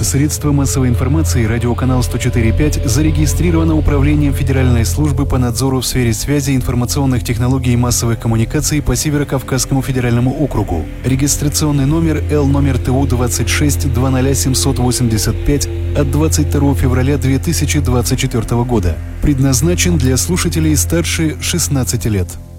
Средство массовой информации «Радиоканал 104.5» зарегистрировано Управлением Федеральной службы по надзору в сфере связи, информационных технологий и массовых коммуникаций по Северо-Кавказскому федеральному округу. Регистрационный номер Л ТУ 26 20785 от 22 февраля 2024 года. Предназначен для слушателей старше 16 лет.